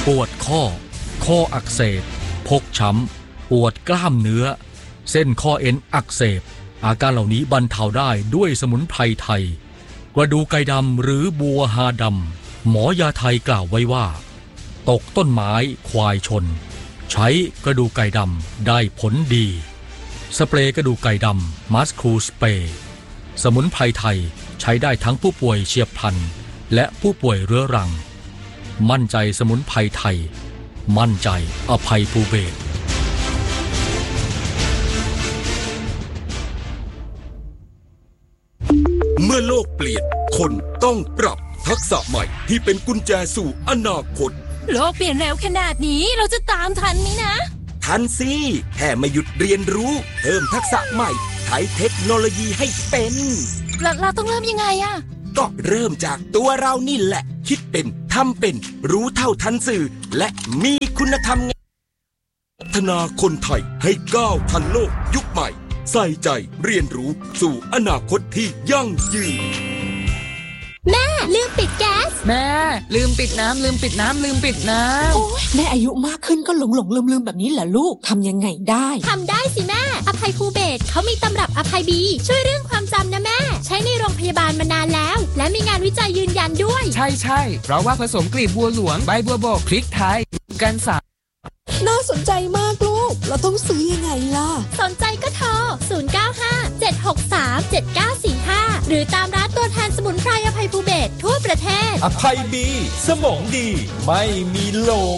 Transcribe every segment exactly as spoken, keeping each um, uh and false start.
ปวดข้อข้ออักเสบพกช้ำปวดกล้ามเนื้อเส้นข้อเอ็นอักเสบอาการเหล่านี้บรรเทาได้ด้วยสมุนไพรไทยกระดูกไก่ดำหรือบัวฮาดำหมอยาไทยกล่าวไว้ว่าตกต้นไม้ควายชนใช้กระดูกไก่ดำได้ผลดีสเปรย์กระดูกไก่ดำมัสคูสเปรย์สมุนไพรไทยใช้ได้ทั้งผู้ป่วยเฉียบพลันและผู้ป่วยเรื้อรังมั่นใจสมุนไพรไทยมั่นใจอภัยภูเบศรเมื่อโลกเปลี่ยนคนต้องปรับทักษะใหม่ที่เป็นกุญแจสู่อนาคตโลกเปลี่ยนเร็วขนาดนี้เราจะตามทันไหมนะทันสิแค่ไม่หยุดเรียนรู้เพิ่มทักษะใหม่ใช้เทคโนโลยีให้เป็นเราเราต้องเริ่มยังไงอะก็เริ่มจากตัวเรานี่แหละคิดเป็นทำเป็นรู้เท่าทันสื่อและมีคุณธรรมพัฒนาคนไทยให้ก้าวทันโลกยุคใหม่ใส่ใจเรียนรู้สู่อนาคตที่ยั่งยืนแม่ลืมปิดแก๊สแม่ลืมปิดน้ำลืมปิดน้ำลืมปิดน้ำโอ้ยแม่อายุมากขึ้นก็หลงหลงลืมลืมแบบนี้เหรอลูกทำยังไงได้ทำได้สิแม่อภัยภูเบศรเขามีตำรับอภัยบีช่วยเรื่องความจำนะแม่ใช้ในโรงพยาบาลมานานแล้วและมีงานวิจัยยืนยันด้วยใช่ใช่เพราะว่าผสมกลีบบัวหลวงใบบัวบกพริกไทยกันสารน่าสนใจมากลูกเราต้องซื้อยังไงล่ะสนใจก็โทรศูนย์ เก้า ห้า เจ็ด หก สาม เจ็ด เก้า สี่ ห้าหรือตามร้านตัวแทนสมุนไพรอภัยภูเบศรทั่วประเทศอภัยบีสมองดีไม่มีหลง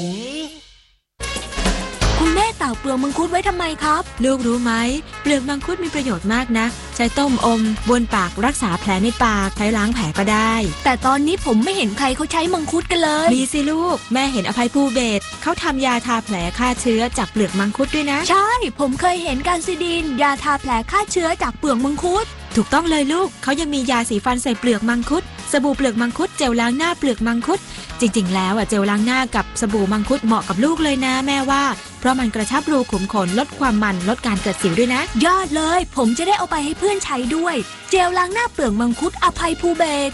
คุณแม่เต่าเปลือกมังคุดไว้ทำไมครับลูกรู้ไหมเปลือกมังคุดมีประโยชน์มากนะใช้ต้มอมบนปากรักษาแผลในปากใช้ล้างแผลก็ได้แต่ตอนนี้ผมไม่เห็นใครเขาใช้มังคุดกันเลยมีสิลูกแม่เห็นอภัยภูเบศรเขาทำยาทาแผลฆ่าเชื้อจากเปลือกมังคุดด้วยนะใช่ผมเคยเห็นการซิดินยาทาแผลฆ่าเชื้อจากเปลือกมังคุดถูกต้องเลยลูกเขายังมียาสีฟันใส่เปลือกมังคุดสบู่เปลือกมังคุดเจลล้างหน้าเปลือกมังคุดจริงๆแล้วอ่ะเจลล้างหน้ากับสบู่มังคุดเหมาะกับลูกเลยนะแม่ว่าเพราะมันกระชับรูขุมขนลดความมันลดการเกิดสิวด้วยนะยอดเลยผมจะได้เอาไปให้เพื่อนใช้ด้วยเจลล้างหน้าเปลือกมังคุดอภัยภูเบศร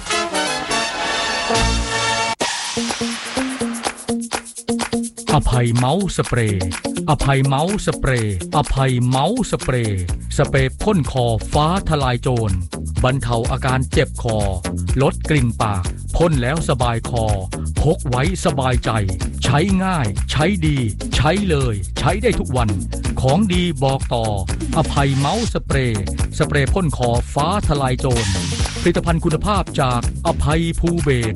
อภัยเมาส์สเปรย์อภัยเมาส์สเปรย์อภัยเมาส์สเปรย์สเปรย์พ่นคอฟ้าทลายโจรบรรเทาอาการเจ็บคอลดกลิ่นปากพ่นแล้วสบายคอพกไว้สบายใจใช้ง่ายใช้ดีใช้เลยใช้ได้ทุกวันของดีบอกต่ออภัยเมาส์สเปรย์สเปรย์พ่นคอฟ้าทลายโจรผลิตภัณฑ์คุณภาพจากอภัยภูเบศร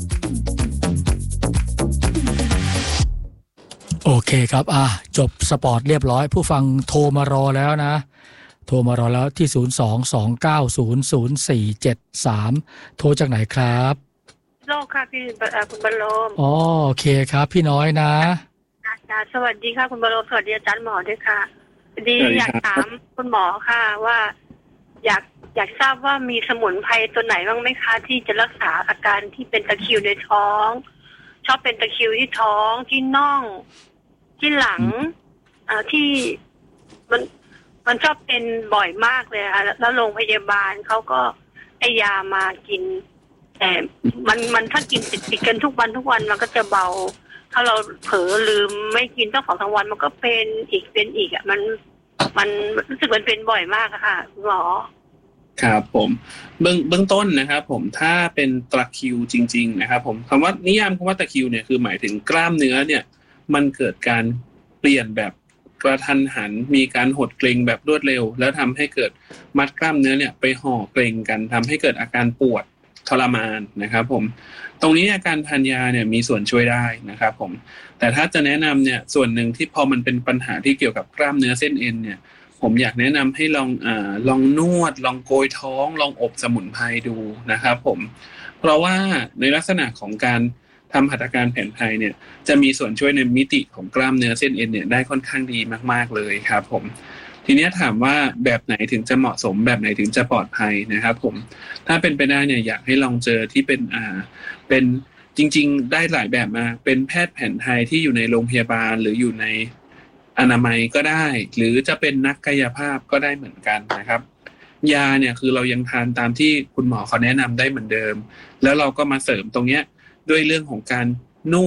โอเคครับอ่ะจบสปอร์ตเรียบร้อยผู้ฟังโทรมารอแล้วนะโทรมารอแล้วที่ศูนย์ สอง สอง เก้า ศูนย์ ศูนย์ สี่ เจ็ด สามโทรจากไหนครับโลกค่ะพี่คุณบรมอ๋อโอเคครับพี่น้อยนะสวัสดีค่ะคุณบรมสวัสดีอาจารย์หมอด้วยค่ะดีอยากถามคุณหมอค่ะว่าอยากอยากทราบว่ามีสมุนไพรตัวไหนบ้างไหมคะที่จะรักษาอาการที่เป็นตะคริวในท้องชอบเป็นตะคริวที่ท้องที่น่องที่หลังอ่าที่มันมันชอบเป็นบ่อยมากเลยค่ะแล้วโรงพยาบาลเขาก็ให้ยามากินแต่มันมันถ้ากินติดติดกันทุกวันทุกวันมันก็จะเบาถ้าเราเผลอลืมไม่กินตั้งสองสามวันมันก็เป็นอีกเป็นอีกอ่ะมันมันรู้สึกมันเป็นบ่อยมากอะค่ะหมอครับผมเบื้องเบื้องต้นนะครับผมถ้าเป็นตะคริวจริงๆนะครับผมคำว่านิยามคำว่าตะคริวเนี่ยคือหมายถึงกล้ามเนื้อเนี่ยมันเกิดการเปลี่ยนแบบกระทันหันมีการหดเกร็งแบบรวดเร็วแล้วทำให้เกิดมัดกล้ามเนื้อเนี่ยไปห่อเกร็งกันทำให้เกิดอาการปวดทรมานนะครับผมตรงนี้อาการทานยาเนี่ยมีส่วนช่วยได้นะครับผมแต่ถ้าจะแนะนำเนี่ยส่วนหนึ่งที่พอมันเป็นปัญหาที่เกี่ยวกับกล้ามเนื้อเส้นเอ็นเนี่ยผมอยากแนะนำให้ลองอ่าลองนวดลองโกยท้องลองอบสมุนไพรดูนะครับผมเพราะว่าในลักษณะของการทำหัตถการแผนไทยเนี่ยจะมีส่วนช่วยในมิติของกล้ามเนื้อเส้นเอ็นเนี่ยได้ค่อนข้างดีมากๆเลยครับผมทีนี้ถามว่าแบบไหนถึงจะเหมาะสมแบบไหนถึงจะปลอดภัยนะครับผมถ้าเป็นไปได้เนี่ยอยากให้ลองเจอที่เป็นอ่าเป็นจริงๆได้หลายแบบมากเป็นแพทย์แผนไทยที่อยู่ในโรงพยาบาลหรืออยู่ในอนามัยก็ได้หรือจะเป็นนักกายภาพก็ได้เหมือนกันนะครับยาเนี่ยคือเรายังทานตามที่คุณหมอเขาแนะนำได้เหมือนเดิมแล้วเราก็มาเสริมตรงเนี้ยด้วยเรื่องของการนวด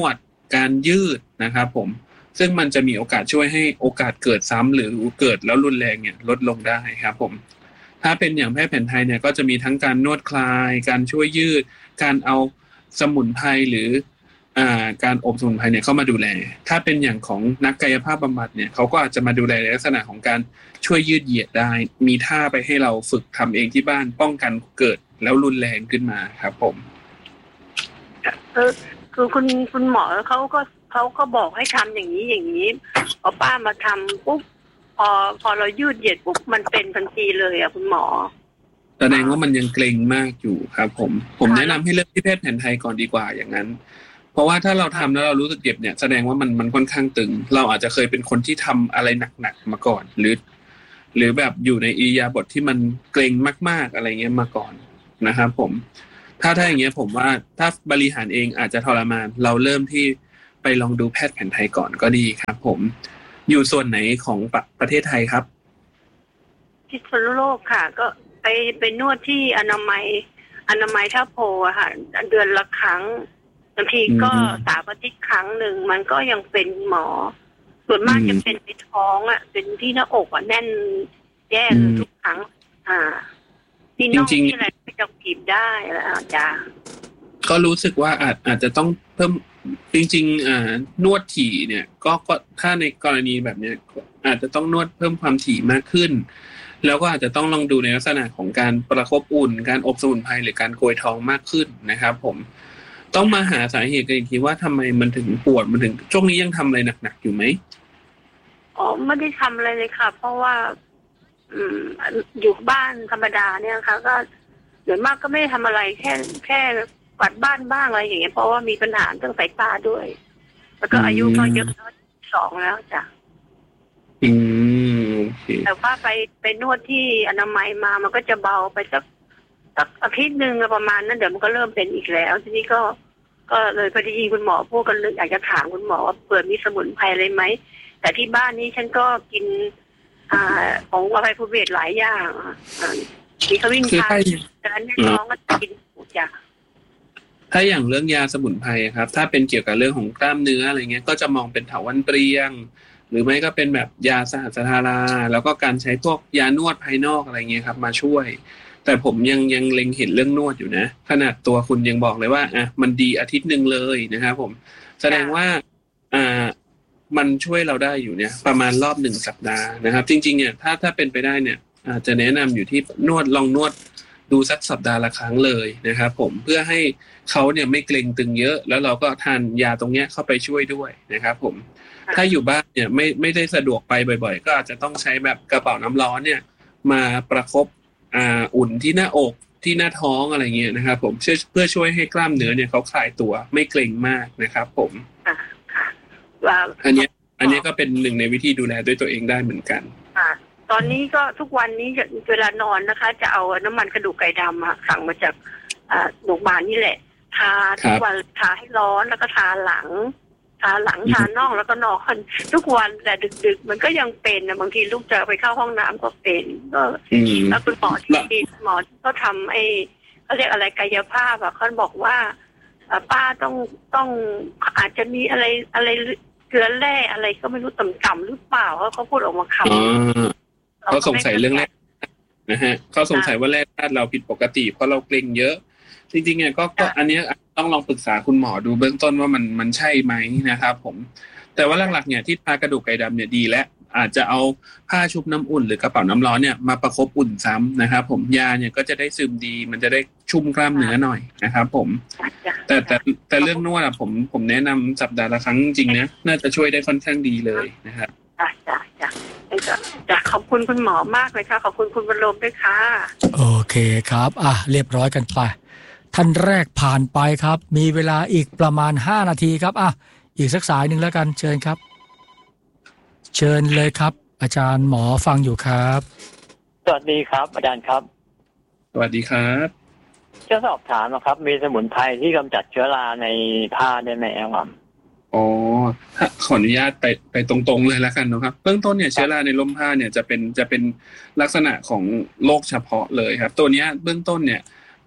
การยืดนะครับผมซึ่งมันจะมีโอกาสช่วยให้โอกาสเกิดซ้ำหรือเกิดแล้วรุนแรงเนี่ยลดลงได้ครับผมถ้าเป็นอย่างแพทย์แผนไทยเนี่ยก็จะมีทั้งการนวดคลายการช่วยยืดการเอาสมุนไพรหรืออ่าการอบสมุนไพรเนี่ยเข้ามาดูแลถ้าเป็นอย่างของนักกายภาพบำบัดเนี่ยเขาก็อาจจะมาดูแลในลักษณะของการช่วยยืดเหยียดได้มีท่าไปให้เราฝึกทำเองที่บ้านป้องกันเกิดแล้วรุนแรงขึ้นมาครับผมเออคือคุณคุณหมอเขาก็เขาก็บอกให้ทำอย่างนี้อย่างนี้พอป้ามาทำปุ๊บพอพอเรายืดเหยียดปุ๊บมันเป็นทันทีเลยอ่ะคุณหมอแสดงว่ามันยังเกร็งมากอยู่ครับผมผมแนะนำให้เลือกที่แพทย์แผนไทยก่อนดีกว่าอย่างนั้นเพราะว่าถ้าเราทำแล้วเรารู้สึกเจ็บเนี่ยแสดงว่ามันมันค่อนข้างตึงเราอาจจะเคยเป็นคนที่ทำอะไรหนักๆมาก่อนหรือหรือแบบอยู่ในอิริยาบถที่มันเกร็งมากๆอะไรเงี้ยมาก่อนนะครับผมถ้าถ้าอย่างเงี้ยผมว่าถ้าบริหารเองอาจจะทรมานเราเริ่มที่ไปลองดูแพทย์แผนไทยก่อนก็ดีครับผมอยู่ส่วนไหนของประประเทศไทยครับพิษณุโลกค่ะก็ไปไปนวดที่อนามัยอนามัยท่าโพอะค่ะเดือนละครั้งบางทีก็สามอาทิตย์ครั้งหนึ่งมันก็ยังเป็นหมอส่วนมากจะเป็นในท้องอ่ะเป็นที่หน้าอกอ่ะแน่นแย่ทุกครั้งอ่าที่น่องที่อะไรไม่จะบีบได้แล้วจ้าก็รู้สึกว่าอาจอาจจะต้องเพิ่มจริงๆอ่านวดถี่เนี่ยก็ก็ถ้าในกรณีแบบเนี้ยอาจจะต้องนวดเพิ่มความถี่มากขึ้นแล้วก็อาจจะต้องลองดูในลักษณะของการประคบอุ่นการอบสมุนไพรหรือการโกยท้องมากขึ้นนะครับผมต้องมาหาสาเหตุกันอีกทีว่าทำไมมันถึงปวดมันถึงช่วงนี้ยังทำอะไรหนักๆอยู่ไหมอ๋อไม่ได้ทำอะไรเลยค่ะเพราะว่าอืมอยู่บ้านธรรมดาเนี่ยค่ะก็เดี๋ยวมากก็ไม่ได้ทำอะไรแค่แค่กวาดบ้านบ้างอะไรอย่างเงี้ยเพราะว่ามีปัญหาเรื่องสายตาด้วยแล้วก็อายุก็เยอะแล้วสองแล้วจ้ะอืมโอเคแต่ว่าไปไปนวดที่อนามัยมามันก็จะเบาไปสักสักอาทิตย์นึงประมาณนั้นเดี๋ยวมันก็เริ่มเป็นอีกแล้วทีนี้ก็ก็เลยพอดีคุณหมอพูดกันเลยอยากจะถามคุณหมอว่าเปิดมีสมุนไพรอะไรไหมแต่ที่บ้านนี้ฉันก็กินอ่าของอภัยภูเบศหลายอย่างอ่ามีเขาวิ่งทางแต่อันนี้น้องก็กินจ้ะถ้าอย่างเรื่องยาสมุนไพรครับถ้าเป็นเกี่ยวกับเรื่องของกล้ามเนื้ออะไรเงี้ยก็จะมองเป็นเถาวัลย์เปรียงหรือไม่ก็เป็นแบบยาสหัสถาราแล้วก็การใช้พวกยานวดภายนอกอะไรเงี้ยครับมาช่วยแต่ผมยังยังเล็งเห็นเรื่องนวดอยู่นะขนาดตัวคุณยังบอกเลยว่าอ่ะมันดีอาทิตย์นึงเลยนะครับผมแสดงว่าอ่ามันช่วยเราได้อยู่เนี่ยประมาณรอบหนึ่งสัปดาห์นะครับจริงๆเนี่ยถ้าถ้าเป็นไปได้เนี่ยอาจจะแนะนำอยู่ที่นวดลองนวดดูสักสัปดาห์ละครั้งเลยนะครับผมเพื่อให้เขาเนี่ยไม่เกร็งตึงเยอะแล้วเราก็ทานยาตรงเนี้ยเข้าไปช่วยด้วยนะครับผมถ้าอยู่บ้านเนี่ยไม่ไม่ได้สะดวกไปบ่อยๆก็อาจจะต้องใช้แบบกระเป๋าน้ำร้อนเนี่ยมาประคบอ่าอุ่นที่หน้าอกที่หน้าท้องอะไรเงี้ยนะครับผมเพื่อเพื่อช่วยให้กล้ามเนื้อเนี่ยเขาคลายตัวไม่เกร็งมากนะครับผมค่ะค่ะว่าอันนี้อันนี้ก็เป็นหนึ่งในวิธีดูแลด้วยตัวเองได้เหมือนกันค่ะตอนนี้ก็ทุกวันนี้เวลานอนนะคะจะเอาน้ำมันกระดูกไก่ดำอะสั่งมาจากอ่าโรงพยาบาลนี่แหละทาทุกวันทาให้ร้อนแล้วก็ทาหลังทาหลังทาน่องแล้วก็นอนทุกวันแต่ดึกๆมันก็ยังเป็นนะบางทีลูกจะไปเข้าห้องน้ำก็เป็นก็แล้วคุณหมอที่หมอที่เขาทำไอ้เขาเรียกอะไรกายภาพอะเขาบอกว่าป้าต้องต้องอาจจะมีอะไรอะไรเกลือแร่อะไรก็ไม่รู้ต่ำๆหรือเปล่าเขาพูดออกมาคำเขาสงสัยเรื่องแร่นะฮะเขาสงสัยว่าแร่ธาตุเราผิดปกติเพราะเราเกร็งเยอะจริงๆเนี่ยก็ก็อันนี้ต้องลองปรึกษาคุณหมอดูเบื้องต้นว่ามันมันใช่ไหมนะครับผมแต่ว่าหลักๆเนี่ยที่ทากระดูกไก่ดำเนี่ยดีและอาจจะเอาผ้าชุบน้ำอุ่นหรือกระเป๋าน้ำร้อนเนี่ยมาประคบอุ่นซ้ำนะครับผมยาเนี่ยก็จะได้ซึมดีมันจะได้ชุ่มกล้ามเนื้อหน่อยนะครับผมแต่แต่แต่เรื่องนวดอะผมผมแนะนำสัปดาห์ละครั้งจริงๆนะน่าจะช่วยได้ค่อนข้างดีเลยนะครับจ้ะจ้ะจ้ะจ้ะขอบคุณคุณหมอมากเลยค่ะขอบคุณคุณบรรลมด้วยค่ะโอเคครับอ่ะเรียบร้อยกันไปท่านแรกผ่านไปครับมีเวลาอีกประมาณห้านาทีครับอ่ะอีกสักสายหนึ่งแล้วกันเชิญครับเชิญเลยครับอาจารย์หมอฟังอยู่ครับสวัสดีครับอาจารย์ครับสวัสดีครับจะสอบถามนะครับมีสมุนไพรที่กำจัดเชื้อราในผ้าได้ไหมครับอ๋อขออนุญาตไปไปตรงๆเลยแล้วกันนะครับเบื้องต้นเนี่ยเชื้อราในร่มผ้าเนี่ยจะเป็นจะเป็นลักษณะของโรคเฉพาะเลยครับตัวนี้เบื้องต้นเนี่ย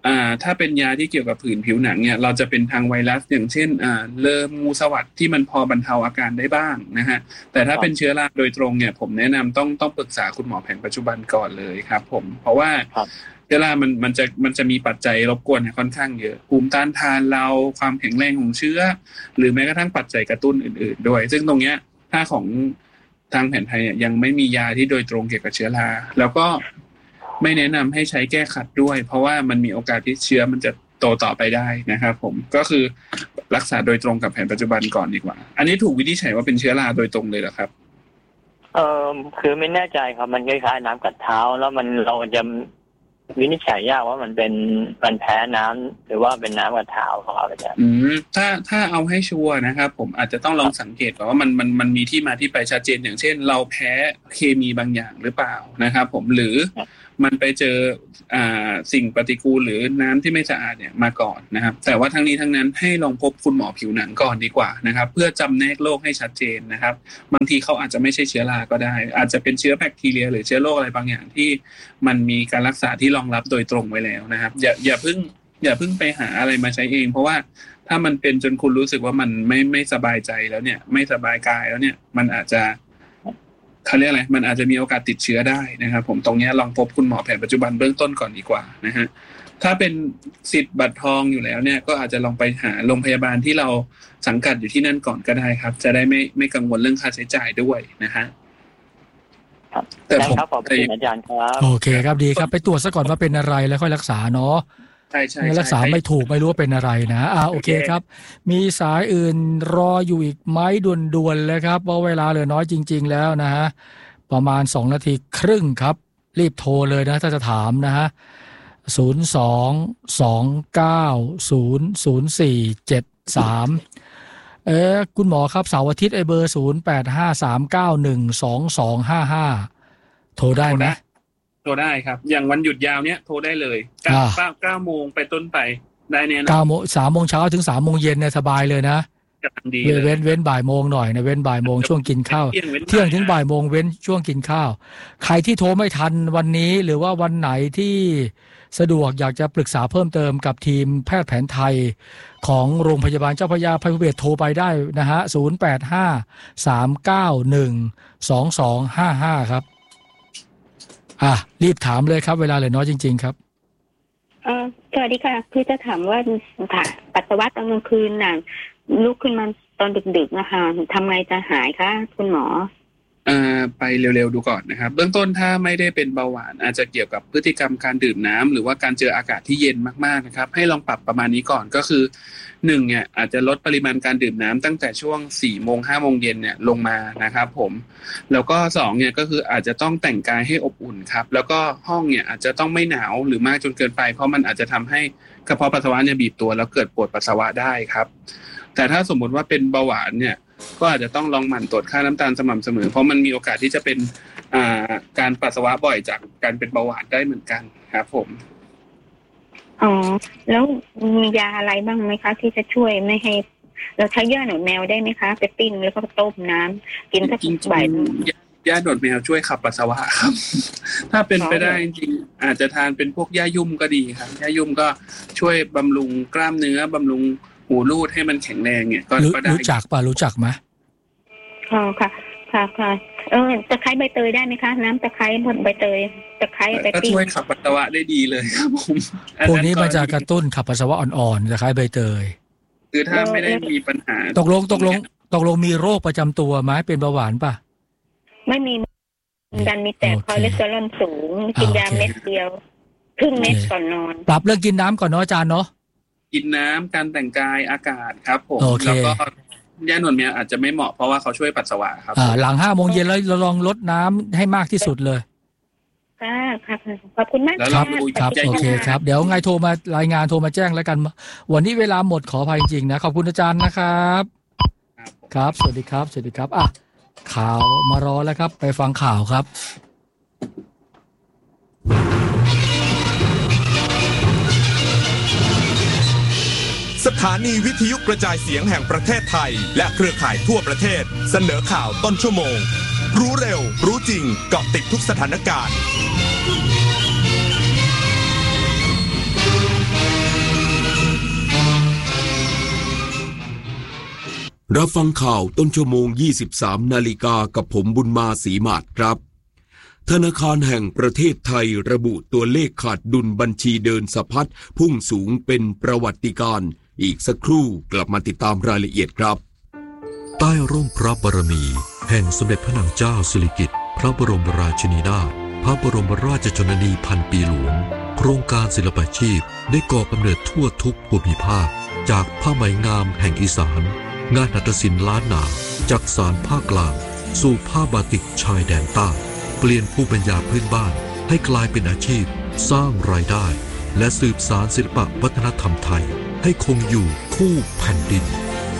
อ่าถ้าเป็นยาที่เกี่ยวกับผื่นผิวหนังเนี่ยเราจะเป็นทางไวรัสอย่างเช่นอ่าเลองูสวัสดที่มันพอบรรเทาอาการได้บ้างนะฮะแต่ถ้าเป็นเชื้อราโดยตรงเนี่ยผมแนะนำต้องต้องปรึกษาคุณหมอแผนปัจจุบันก่อนเลยครับผมเพราะว่าเชื้อรามันมันจะมันจะมีปัจจัยรบกวนค่อนข้างเยอะภูมิต้านทานเราความแข็งแรงของเชื้อหรือแม้กระทั่งปัจจัยกระตุ้นอื่นๆด้วยซึ่งตรงเนี้ยถ้าของทางแผนไทยเนี่ยยังไม่มียาที่โดยตรงเกี่ยวกับเชื้อราแล้วก็ไม่แนะนำให้ใช้แก้ขัดด้วยเพราะว่ามันมีโอกาสที่เชื้อมันจะโตต่อไปได้นะครับผมก็คือรักษาโดยตรงกับแผนปัจจุบันก่อนดีกว่าอันนี้ถูกวินิจฉัยว่าเป็นเชื้อราโดยตรงเลยเหรอครับเออคือไม่แน่ใจครับมันคล้ายๆน้ำกัดเท้าแล้วมันเราจะวินิจฉัยยากว่ามันเป็นมันแพ้น้ำหรือว่าเป็นน้ำกัดเท้าของเราอาจารย์อืมถ้าถ้าเอาให้ชัวร์นะครับผมอาจจะต้องลองสังเกตก่อนว่ามันมันมันมีที่มาที่ไปชัดเจนอย่างเช่นเราแพ้เคมีบางอย่างหรือเปล่านะครับผมหรือมันไปเจออ่าสิ่งปฏิกูลหรือน้ำที่ไม่สะอาดเนี่ยมาก่อนนะครับแต่ว่าทั้งนี้ทั้งนั้นให้ลองพบคุณหมอผิวหนังก่อนดีกว่านะครับเพื่อจำแนกโรคให้ชัดเจนนะครับบางทีเขาอาจจะไม่ใช่เชื้อราก็ได้อาจจะเป็นเชื้อแบคทีเรียหรือเชื้อโรคอะไรบางอย่างที่มันมีการรักษาที่รองรับโดยตรงไว้แล้วนะครับอย่าอย่าเพิ่งอย่าเพิ่งไปหาอะไรมาใช้เองเพราะว่าถ้ามันเป็นจนคุณรู้สึกว่ามันไม่ไม่สบายใจแล้วเนี่ยไม่สบายกายแล้วเนี่ยมันอาจจะเขาเรียกอะไรมันอาจจะมีโอกาสติดเชื้อได้นะครับผมตรงนี้ลองพบคุณหมอแผนปัจจุบันเบื้องต้นก่อนดีกว่านะฮะถ้าเป็นสิทธิ์บัตรทองอยู่แล้วเนี่ยก็อาจจะลองไปหาโรงพยาบาลที่เราสังกัดอยู่ที่นั่นก่อนก็ได้ครับจะได้ไม่ไม่กังวลเรื่องค่าใช้จ่ายด้วยนะฮะครับแต่ผมขอบคุณอาจารย์ครับโอเคครับดีครับไปตรวจซะก่อนว่าเป็นอะไรแล้วค่อยรักษาเนาะใช่ใช่รักษาไม่ถูกไม่รู้ว่าเป็นอะไรนะอ่าโอเคครับมีสายอื่นรออยู่อีกไหมด่วนๆเลยครับเพราะเวลาเหลือน้อยจริงๆแล้วนะฮะประมาณสองนาทีครึ่งครับรีบโทรเลยนะถ้าจะถามนะฮะศูนย์ สอง สอง เก้า ศูนย์ ศูนย์ สี่ เจ็ด สามเอ๊ะคุณหมอครับเสาร์อาทิตย์ไอ้เบอร์ศูนย์ แปด ห้า สาม เก้า หนึ่ง สอง สอง ห้า ห้าโทรได้ไหมโทรได้ครับอย่างวันหยุดยาวเนี้ยโทรได้เลยเก้า เก้าโมงไปต้นไปได้แน่นอนเก้าโมงสามโมงเช้าถึงสามโมงเย็นเนี่ยสบายเลยนะเว้นเว้นบ่ายโมงหน่อยนะเว้นบ่ายโมงช่วงกินข้าวเที่ยงถึงบ่ายโมงเว้นช่วงกินข้าวใครที่โทรไม่ทันวันนี้หรือว่าวันไหนที่สะดวกอยากจะปรึกษาเพิ่มเติมกับทีมแพทย์แผนไทยของโรงพยาบาลเจ้าพระยาอภัยภูเบศรโทรไปได้นะฮะศูนย์ แปด ห้า สาม เก้า หนึ่ง สอง สอง ห้า ห้าครับอ่ะรีบถามเลยครับเวลาเหลือน้อยจริงๆครับเออสวัสดีค่ะคือจะถามว่าปัสสาวะตอนกลางคืนน่ะลุกขึ้นมาตอนดึกๆนะคะทำไงจะหายคะคุณหมออ่าไปเร็วๆดูก่อนนะครับเบื้องต้นถ้าไม่ได้เป็นเบาหวานอาจจะเกี่ยวกับพฤติกรรมการดื่มน้ำหรือว่าการเจออากาศที่เย็นมากๆนะครับให้ลองปรับประมาณนี้ก่อนก็คือหนึ่งเนี่ยอาจจะลดปริมาณการดื่มน้ำตั้งแต่ช่วงสี่โมงห้าโมงเย็นเนี่ยลงมานะครับผมแล้วก็สองเนี่ยก็คืออาจจะต้องแต่งกายให้อบอุ่นครับแล้วก็ห้องเนี่ยอาจจะต้องไม่หนาวหรือมากจนเกินไปเพราะมันอาจจะทำให้กระเพาะปัสสาวะเนี่ยบีบตัวแล้วเกิดปวดปัสสาวะได้ครับแต่ถ้าสมมติว่าเป็นเบาหวานเนี่ยก็อาจจะต้องลองหมั่นตรวจค่าน้ำตาลสม่ำเสมอเพราะมันมีโอกาสที่จะเป็นอ่าการปัสสาวะบ่อยจากการเป็นเบาหวานได้เหมือนกันครับผมอ๋อแล้วมียาอะไรบ้างไหมคะที่จะช่วยไม่ให้เราใช้ยาหนวดแมวได้ไหมคะไปปิ้งแล้วก็ต้มน้ำกินสักบ่ายยาหนวดแมวช่วยขับปัสสาวะครับถ้าเป็นไปได้จริงอาจจะทานเป็นพวกยายุ่มก็ดีครับยายุ่มก็ช่วยบำรุงกล้ามเนื้อบำรุงหูรูดให้มันแข็งแรงเนี่ยก็ได้รู้จักป่ะรู้จักไหมอ๋อค่ะค่ะค่ะเออตะไคร้ใบเตยได้ไหมคะน้ำตะไคร้หมดใบเตยตะไคร้ไปปิ้งก็ช่วยขับปัสสาวะได้ดีเลยครับผมพวกนี้มันจะกระตุ้นขับปัสสาวะอ่อนๆตะไคร้ใบเตยคือถ้าไม่ได้มีปัญหาตกลงตกลงตกลงมีโรคประจำตัวไหมเป็นเบาหวานป่ะไม่มีดันมีแต่คอเลสเตอรอลสูงกินยาเม็ดเดียวครึ่งเม็ดก่อนนอนปรับเรื่องกินน้ำก่อนเนาะอาจารย์เนาะกินน้ำการแต่งกายอากาศครับผมแล้วก็ยาหนวดแมวอาจจะไม่เหมาะเพราะว่าเขาช่วยปัสสาวะครับอ่าหลังห้าโมงเย็นแล้วเราลองลดน้ำให้มากที่สุดเลยค่ะครับขอบคุณมากครับครับโอเคครับเดี๋ยวไงโทรมารายงานโทรมาแจ้งแล้วกันวันนี้เวลาหมดขออภัยจริงๆนะขอบคุณอาจารย์นะครับครับสวัสดีครับสวัสดีครับอ่ะข่าวมารอแล้วครับไปฟังข่าวครับสถานีวิทยุกระจายเสียงแห่งประเทศไทยและเครือข่ายทั่วประเทศเสนอข่าวต้นชั่วโมงรู้เร็วรู้จริงเกาะติดทุกสถานการณ์รับฟังข่าวต้นชั่วโมง ยี่สิบสาม นาฬิกากับผมบุญมาศรีมาศครับธนาคารแห่งประเทศไทยระบุตัวเลขขาดดุลบัญชีเดินสะพัดพุ่งสูงเป็นประวัติการณ์อีกสักครู่กลับมาติดตามรายละเอียดครับใต้ร่มพระบารมีแห่งสมเด็จพระนางเจ้าสิริกิติ์พระบรมราชินีนาถพระบรมราชชนนีพันปีหลวงโครงการศิลปาชีพได้ก่อกำเนิดทั่วทุกภูมิภาคจากผ้าไหมงามแห่งอีสานงานหัตถศิลป์ล้านนาจากสารภาคกลางสู่ผ้าบาติกชายแดนใต้เปลี่ยนภูมิปัญญาพื้นบ้านให้กลายเป็นอาชีพสร้างรายได้และสืบสานศิลปวัฒนธรรมไทยให้คงอยู่คู่แผ่นดิน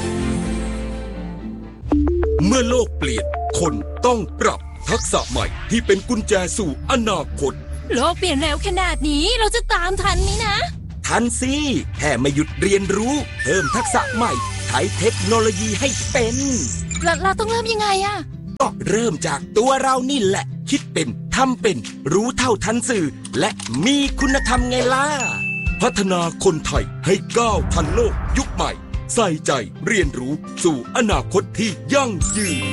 เมื่อโลกเปลี่ยนคนต้องปรับทักษะใหม่ที่เป็นกุญแจสู่อนาคตโลกเปลี่ยนเร็วขนาดนี้เราจะตามทันไหมนะทันสิแค่ไม่หยุดเรียนรู้เพิ่มทักษะใหม่ใช้เทคโนโลยีให้เป็นเราเราต้องเริ่มยังไงอะก็เริ่มจากตัวเรานี่แหละคิดเป็นทำเป็นรู้เท่าทันสื่อและมีคุณธรรมไงล่ะพัฒนาคนไทยให้ก้าวทันโลกยุคใหม่ใส่ใจเรียนรู้สู่อนาคตที่ยั่งยืน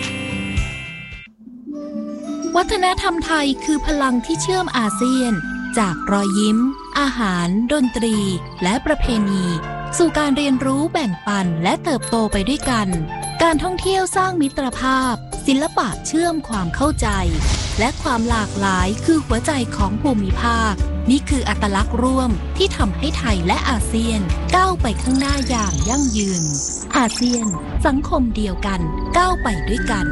วัฒนธรรมไทยคือพลังที่เชื่อมอาเซียนจากรอยยิ้มอาหารดนตรีและประเพณีสู่การเรียนรู้แบ่งปันและเติบโตไปด้วยกันการท่องเที่ยวสร้างมิตรภาพศิลปะเชื่อมความเข้าใจและความหลากหลายคือหัวใจของภูมิภาคนี่คืออัตลักษณ์ร่วมที่ทำให้ไทยและอาเซียนก้าวไปข้างหน้าอย่างยั่งยืนอาเซียนสังคมเดียวกันก้าวไปด้วยกัน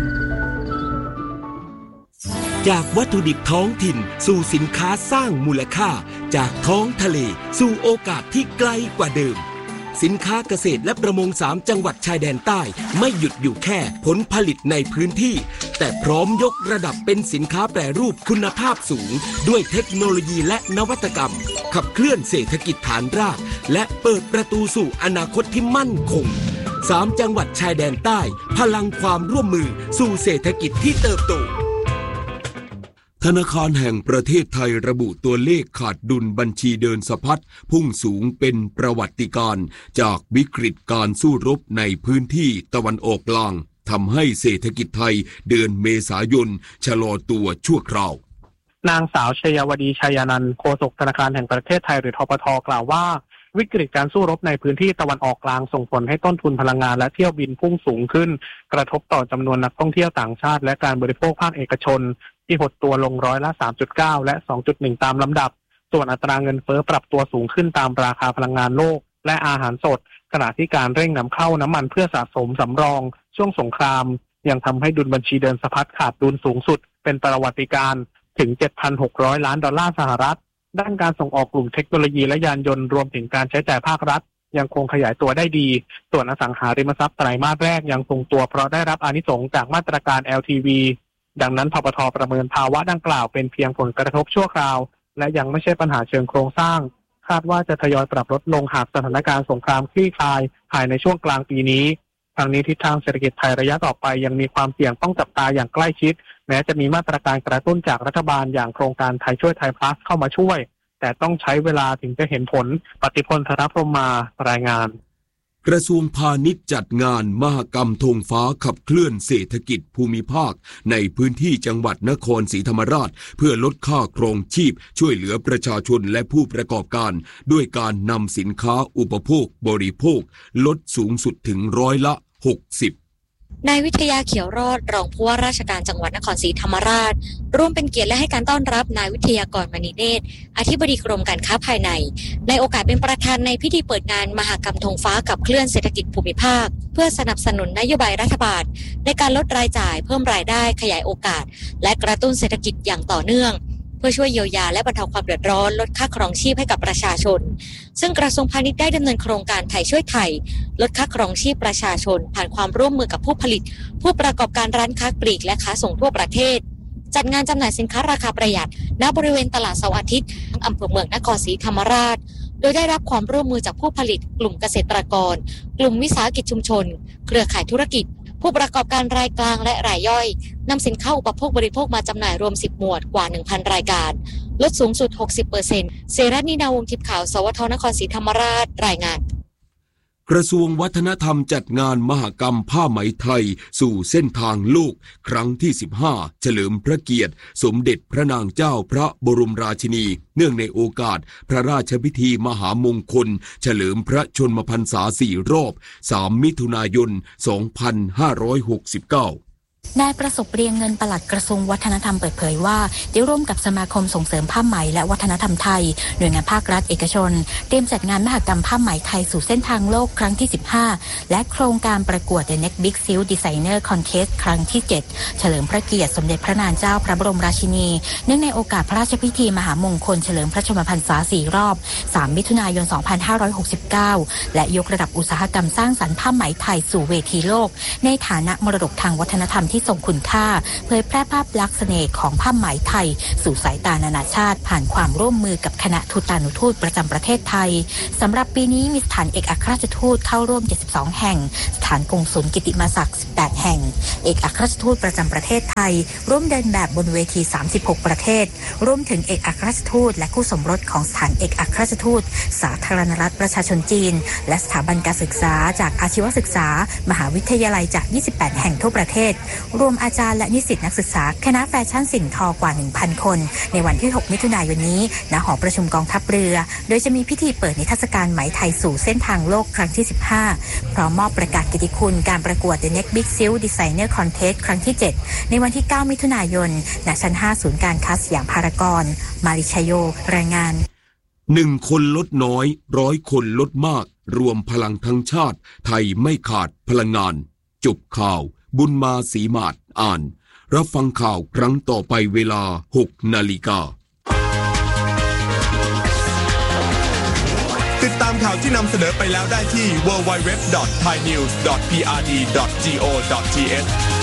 จากวัตถุดิบท้องถิ่นสู่สินค้าสร้างมูลค่าจากท้องทะเลสู่โอกาสที่ไกลกว่าเดิมสินค้าเกษตรและประมงสามจังหวัดชายแดนใต้ไม่หยุดอยู่แค่ผลผลิตในพื้นที่แต่พร้อมยกระดับเป็นสินค้าแปรรูปคุณภาพสูงด้วยเทคโนโลยีและนวัตกรรมขับเคลื่อนเศรษฐกิจฐานรากและเปิดประตูสู่อนาคตที่มั่นคงสามจังหวัดชายแดนใต้พลังความร่วมมือสู่เศรษฐกิจที่เติบโตธนาคารแห่งประเทศไทยระบุตัวเลขขาดดุลบัญชีเดินสะพัดพุ่งสูงเป็นประวัติการณ์จากวิกฤตการสู้รบในพื้นที่ตะวันออกกลางทำให้เศรษฐกิจไทยเดือนเมษายนชะลอตัวชั่วคราวนางสาวชัยวดีชัยนันท์โฆษกธนาคารแห่งประเทศไทยหรือธปท.กล่าวว่าวิกฤตการสู้รบในพื้นที่ตะวันออกกลางส่งผลให้ต้นทุนพลังงานและเที่ยวบินพุ่งสูงขึ้นกระทบต่อจำนวนนักท่องเที่ยวต่างชาติและการบริโภคภาคเอกชนที่หดตัวลงร้อยละ สามจุดเก้า และ สองจุดหนึ่ง ตามลำดับส่วนอัตราเงินเฟ้อปรับตัวสูงขึ้นตามราคาพลังงานโลกและอาหารสดขณะที่การเร่งนำเข้าน้ำมันเพื่อสะสมสำรองช่วงสงครามยังทำให้ดุลบัญชีเดินสะพัดขาดดุลสูงสุดเป็นประวัติการณ์ถึง เจ็ดพันหกร้อย ล้านดอลลาร์สหรัฐด้านการส่งออกกลุ่มเทคโนโลยีและยานยนต์รวมถึงการใช้จ่ายภาครัฐยังคงขยายตัวได้ดีส่วนอสังหาริมทรัพย์ไตรมาสแรกยังคงตัวเพราะได้รับอานิสงส์จากมาตรการ แอล ที วี ดังนั้นธปท.ประเมินภาวะดังกล่าวเป็นเพียงผลกระทบชั่วคราวและยังไม่ใช่ปัญหาเชิงโครงสร้างคาดว่าจะทยอยปรับลดลงหากสถานการณ์สงครามคลี่คลายภายในช่วงกลางปีนี้ทางนี้ทิศทางเศรษฐกิจไทยระยะต่อไปยังมีความเสี่ยงต้องจับตาอย่างใกล้ชิดแม้จะมีมาตรการกระตุ้นจากรัฐบาลอย่างโครงการไทยช่วยไทยพลัสเข้ามาช่วยแต่ต้องใช้เวลาถึงจะเห็นผลปฏิพลธนพรหมารายงานกระทรวงพาณิชย์จัดงานมหกรรมธงฟ้าขับเคลื่อนเศรษฐกิจภูมิภาคในพื้นที่จังหวัดนครศรีธรรมราชเพื่อลดค่าครองชีพช่วยเหลือประชาชนและผู้ประกอบการด้วยการนำสินค้าอุปโภคบริโภคลดสูงสุดถึงร้อยละหกสิบนายวิทยาเขียวรอดรองผู้ว่าราชการจังหวัดนครศรีธรรมราชร่วมเป็นเกียรติและให้การต้อนรับนายวิทยากรมณีเนตรอธิบดีกรมการค้าภายในในโอกาสเป็นประธานในพิธีเปิดงานมหกรรมธงฟ้าขับเคลื่อนเศรษฐกิจภูมิภาคเพื่อสนับสนุนนโยบายรัฐบาลในการลดรายจ่ายเพิ่มรายได้ขยายโอกาสและกระตุ้นเศรษฐกิจอย่างต่อเนื่องเพื่อช่วยเยียวยาและบรรเทาความเดือดร้อนลดค่าครองชีพให้กับประชาชนซึ่งกระทรวงพาณิชย์ได้ดำเนินโครงการไทยช่วยไทยลดค่าครองชีพประชาชนผ่านความร่วมมือกับผู้ผลิตผู้ประกอบการร้านค้าปลีกและค้าส่งทั่วประเทศจัดงานจำหน่ายสินค้าราคาประหยัดณบริเวณตลาดเสาร์อาทิตย์อำเภอเมืองนครศรีธรรมราชโดยได้รับความร่วมมือจากผู้ผลิตกลุ่มเกษตรกรกลุ่มวิสาหกิจชุมชนเครือข่ายธุรกิจผู้ประกอบการรายกลางและรายย่อยนำสินค้าอุปโภคบริโภคมาจำหน่ายรวมสิบหมวดกว่า หนึ่งพัน รายการลดสูงสุด หกสิบเปอร์เซ็นต์ เสรัตน์ นินาวงศ์ทิพย์ขาวสวทนครศรีธรรมราชรายงานกระทรวงวัฒนธรรมจัดงานมหกรรมผ้าไหมไทยสู่เส้นทางโลกครั้งที่สิบห้าเฉลิมพระเกียรติสมเด็จพระนางเจ้าพระบรมราชินีเนื่องในโอกาสพระราชพิธีมหามงคลเฉลิมพระชนมพรรษาสี่รอบสามมิถุนายนสองพันห้าร้อยหกสิบเก้านายประสบเรียงเงินปลัดกระทรวงวัฒนธรรมเปิดเผยว่าได้ร่วมกับสมาคมส่งเสริมผ้าไหมและวัฒนธรรมไทยหน่วยงานภาครัฐเอกชนเตรียมจัดงานมหกรรมผ้าไหมไทยสู่เส้นทางโลกครั้งที่สิบห้าและโครงการประกวด The Next Big Silk Designer Contest ครั้งที่เจ็ดเฉลิมพระเกียรติสมเด็จพระนางเจ้าพระบรมราชินีเนื่องในโอกาสพระราชพิธีมหามงคลเฉลิมพระชนมพรรษาสี่รอบสามมิถุนายนสองพันห้าร้อยหกสิบเก้าและยกระดับอุตสาหกรรมสร้างสรรค์ผ้าไหมไทยสู่เวทีโลกในฐานะมรดกทางวัฒนธรรมที่ทรงคุณค่าเผยแพร่ภาพลักษณ์เสน่ห์ของผ้าไหมไทยสู่สายตานานาชาติผ่านความร่วมมือกับคณะทูตานุทูตประจำประเทศไทยสำหรับปีนี้มีสถานเอกอัครราชทูตเข้าร่วมเจ็ดสิบสองแห่งสถานกงสุลกิติมศักดิ์สิบแปดแห่งเอกอัครราชทูตประจำประเทศไทยร่วมเดินแบบบนเวทีสามสิบหกประเทศรวมถึงเอกอัครราชทูตและคู่สมรสของสถานเอกอัครราชทูตสาธารณรัฐประชาชนจีนและสถาบันการศึกษาจากอาชีวศึกษามหาวิทยาลัยจากยี่สิบแปดแห่งทั่วประเทศรวมอาจารย์และนิสิตนักศึกษาคณะแฟชั่นสิ่งทอกว่า หนึ่งพัน คนในวันที่หกมิถุนายนนี้ณหอประชุมกองทัพเรือโดยจะมีพิธีเปิดนิทรรศการไหมไทยสู่เส้นทางโลกครั้งที่สิบห้าพร้อมมอบประกาศเกียรติคุณการประกวด The Next Big Silk Designer Contest ครั้งที่เจ็ดในวันที่เก้ามิถุนายนณชั้นห้าศูนย์การค้าสยามพารากอนมาริชโยรายงานหนึ่งคนลดน้อยร้อยคนลดมากรวมพลังทั้งชาติไทยไม่ขาดพลังงานจบข่าวบุญมาศรีมาศอ่านรับฟังข่าวครั้งต่อไปเวลา หกนาฬิกาติดตามข่าวที่นำเสนอไปแล้วได้ที่ ดับเบิลยู ดับเบิลยู ดับเบิลยู ดอท ไทยนิวส์ ดอท พี อาร์ ดี ดอท จี โอ ดอท ที เอช